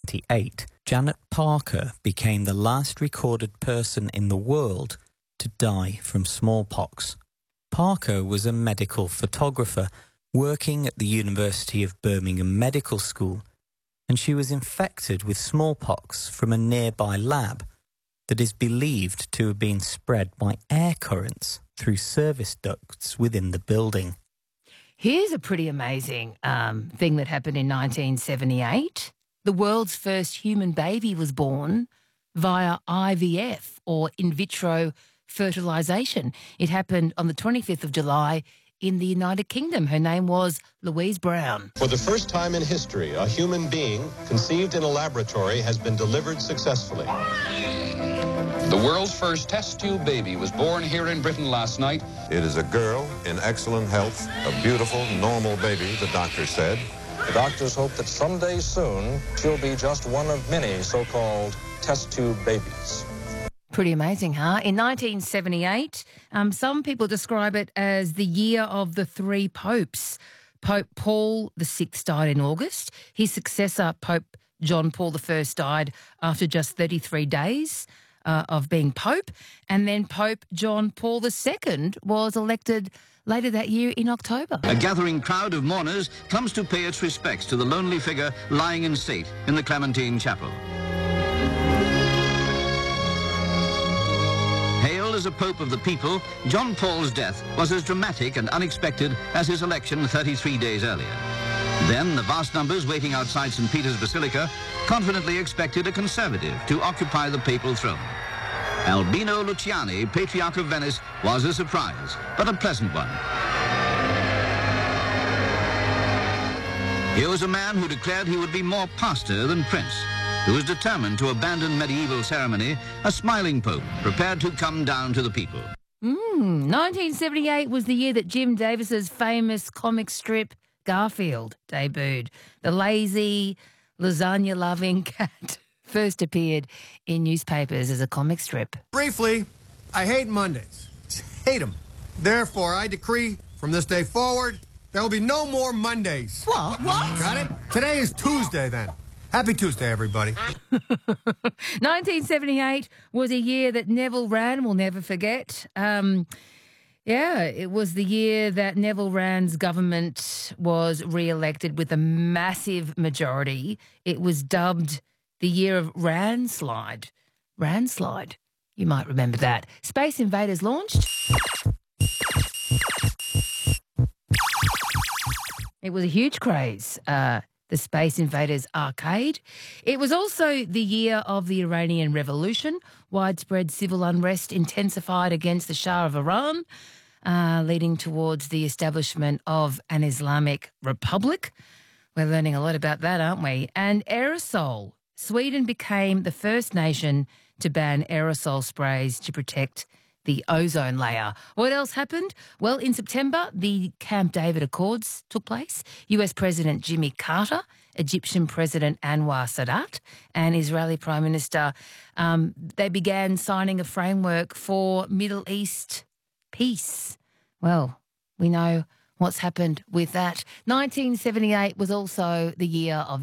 1978, Janet Parker became the last recorded person in the world to die from smallpox. Parker was a medical photographer working at the University of Birmingham Medical School, and she was infected with smallpox from a nearby lab that is believed to have been spread by air currents through service ducts within the building. Here's a pretty amazing thing that happened in 1978. The world's first human baby was born via IVF, or in vitro fertilisation. It happened on the 25th of July in the United Kingdom. Her name was Louise Brown. For the first time in history, a human being conceived in a laboratory has been delivered successfully. The world's first test tube baby was born here in Britain last night. It is a girl in excellent health, a beautiful, normal baby, the doctor said. The doctors hope that someday soon she'll be just one of many so-called test tube babies. Pretty amazing, huh? In 1978, some people describe it as the year of the three popes. Pope Paul VI died in August. His successor, Pope John Paul I, died after just 33 days of being Pope. And then Pope John Paul II was elected later that year in October. A gathering crowd of mourners comes to pay its respects to the lonely figure lying in state in the Clementine Chapel. Hailed as a pope of the people, John Paul's death was as dramatic and unexpected as his election 33 days earlier. Then the vast numbers waiting outside St. Peter's Basilica confidently expected a conservative to occupy the papal throne. Albino Luciani, Patriarch of Venice, was a surprise, but a pleasant one. Here was a man who declared he would be more pastor than prince, who was determined to abandon medieval ceremony, a smiling pope prepared to come down to the people. 1978 was the year that Jim Davis's famous comic strip Garfield debuted. The lazy, lasagna-loving cat first appeared in newspapers as a comic strip. Briefly, I hate Mondays. Just hate them. Therefore, I decree from this day forward, there will be no more Mondays. What? Got it? Today is Tuesday, then. Happy Tuesday, everybody. 1978 was a year that Neville Wran will never forget. It was the year that Neville Wran's government was re-elected with a massive majority. It was dubbed the year of Ranslide. Ranslide. You might remember that. Space Invaders launched. It was a huge craze, the Space Invaders arcade. It was also the year of the Iranian Revolution. Widespread civil unrest intensified against the Shah of Iran, leading towards the establishment of an Islamic Republic. We're learning a lot about that, aren't we? And aerosol. Sweden became the first nation to ban aerosol sprays to protect the ozone layer. What else happened? Well, in September, the Camp David Accords took place. US President Jimmy Carter, Egyptian President Anwar Sadat, and Israeli Prime Minister, they began signing a framework for Middle East peace. Well, we know what's happened with that. 1978 was also the year of